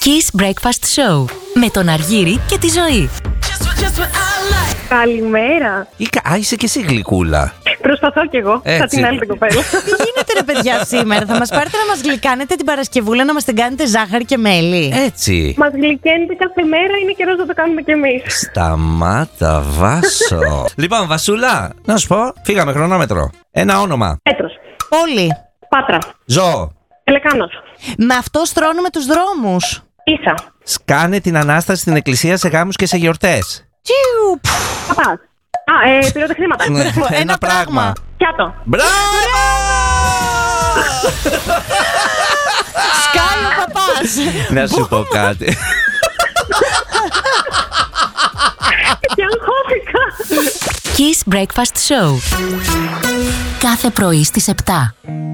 Kiss Breakfast Show με τον Αργύρη και τη Ζωή. Καλημέρα. Είσαι και εσύ γλυκούλα. Προσπαθώ κι εγώ. Έτσι. Θα την άλλη την κοπέλα. Τι γίνεται ρε παιδιά σήμερα? Θα μας πάρετε να μας γλυκάνετε την Παρασκευούλα, να μας την κάνετε ζάχαρη και μέλι? Έτσι. Μας γλυκαίνετε κάθε μέρα, είναι καιρός να το κάνουμε κι εμείς. Σταμάτα, Βάσο. Λοιπόν, Βασούλα, να σου πω, φύγαμε χρονόμετρο. Ένα όνομα. Πέτρος. Όλοι. Πάτρα. Ζώο. Πελεκάνος. Με αυτό στρώνουμε τους δρόμους. Ίσα. Σκάνε την Ανάσταση στην εκκλησία σε γάμους και σε γιορτές. Τσιου. Παπάς. Πυροτεχνήματα. Ένα πράγμα. Πιάτο. Μπράβο! Σκάει ο παπάς. Να σου πω κάτι. Και αγχώθηκα. Kiss Breakfast Show. Κάθε πρωί στις 7.